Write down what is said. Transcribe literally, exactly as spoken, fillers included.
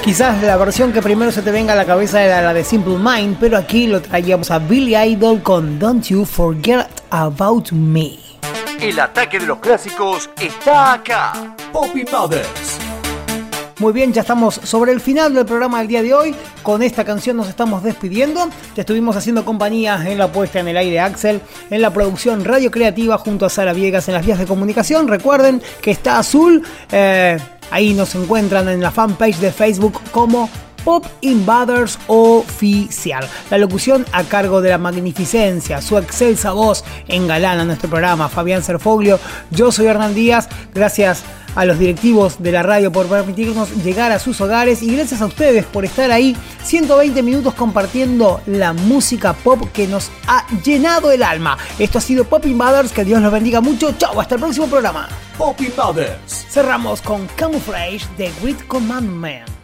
Quizás la versión que primero se te venga a la cabeza era la de Simple Mind, pero aquí lo traíamos a Billy Idol con Don't You Forget About Me. El ataque de los clásicos está acá. Poppy Brothers. Muy bien, ya estamos sobre el final del programa del día de hoy. Con esta canción nos estamos despidiendo. Te estuvimos haciendo compañía en la puesta en el aire Axel, en la producción Radio Creativa junto a Sara Viegas en las vías de comunicación. Recuerden que está azul. Eh, ahí nos encuentran en la fanpage de Facebook como Pop Invaders Oficial. La locución a cargo de la magnificencia, su excelsa voz engalana nuestro programa, Fabián Serfoglio. Yo soy Hernán Díaz. Gracias a los directivos de la radio por permitirnos llegar a sus hogares y gracias a ustedes por estar ahí ciento veinte minutos compartiendo la música pop que nos ha llenado el alma. Esto ha sido Pop Invaders, que Dios los bendiga mucho. Chau, hasta el próximo programa. Pop Invaders. Cerramos con Camouflage de Great Commandment.